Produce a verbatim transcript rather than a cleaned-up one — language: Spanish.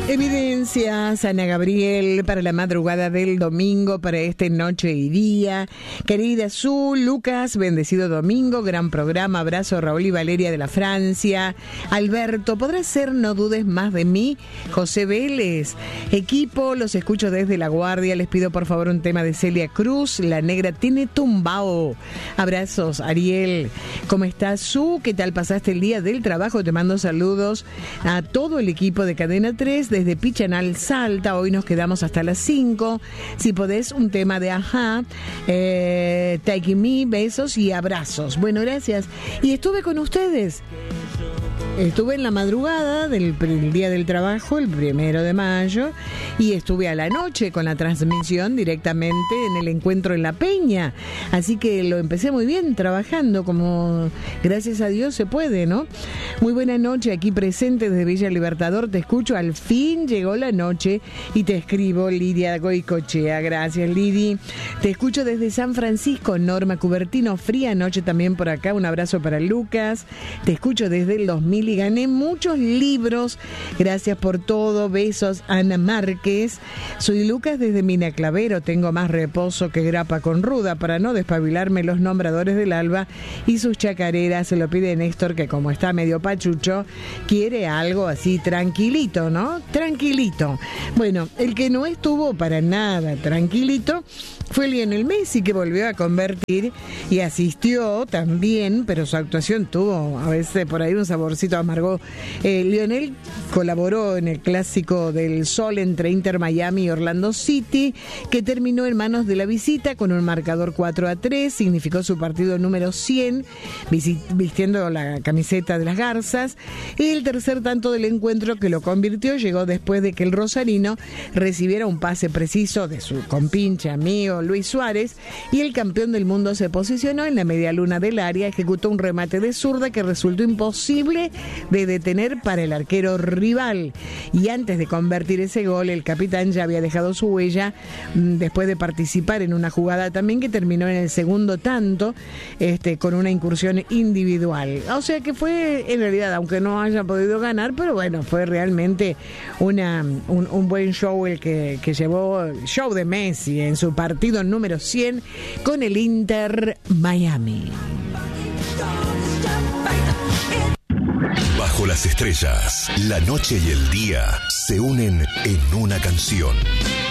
Evidencias, Ana Gabriel, para la madrugada del domingo, para este noche y día. Querida Su, Lucas, bendecido domingo, gran programa, abrazo Raúl y Valeria de la Francia. Alberto, ¿podrás ser No dudes más de mí? José Vélez. Equipo, los escucho desde La Guardia, les pido por favor un tema de Celia Cruz, La Negra tiene tumbao. Abrazos, Ariel. ¿Cómo estás, Su? ¿Qué tal pasaste el día del trabajo? Te mando saludos a todo el equipo de Cadena tres desde Pichanal, Salta. Hoy nos quedamos hasta las cinco. Si podés, un tema de Ajá, eh, Take Me, besos y abrazos. Bueno, gracias. Y estuve con ustedes. Estuve en la madrugada del, del día del trabajo, el primero de mayo, y estuve a la noche con la transmisión directamente en el encuentro en La Peña. Así que lo empecé muy bien trabajando, como gracias a Dios se puede, ¿no? Muy buena noche, aquí presente desde Villa Libertador. Te escucho, al fin llegó la noche y te escribo, Lidia Goicochea. Gracias, Lidi. Te escucho desde San Francisco, Norma Cubertino. Fría noche también por acá. Un abrazo para Lucas. Te escucho desde el dos mil y gané muchos libros. Gracias por todo. Besos, Ana Márquez. Soy Lucas desde Mina Clavero. Tengo más reposo que grapa con ruda para no despabilarme los nombradores del alba y sus chacareras. Se lo pide Néstor, que como está medio pachucho, quiere algo así tranquilito, ¿no? Tranquilito. Bueno, el que no estuvo para nada tranquilito fue Lionel Messi, que volvió a convertir y asistió también, pero su actuación tuvo a veces por ahí un saborcito amargo. Eh, Lionel colaboró en el clásico del Sol entre Inter Miami y Orlando City, que terminó en manos de la visita con un marcador cuatro a tres. Significó su partido número cien, vistiendo la camiseta de las Garzas. Y el tercer tanto del encuentro, que lo convirtió, llegó después de que el rosarino recibiera un pase preciso de su compinche amigo Luis Suárez, y el campeón del mundo se posicionó en la media luna del área, ejecutó un remate de zurda que resultó imposible de detener para el arquero rival. Y antes de convertir ese gol, el capitán ya había dejado su huella después de participar en una jugada también que terminó en el segundo tanto, este, con una incursión individual. O sea que fue, en realidad, aunque no haya podido ganar, pero bueno, fue realmente una, un, un buen show el que, que llevó, el show de Messi en su partido número cien con el Inter Miami. Bajo las estrellas, la noche y el día se unen en una canción.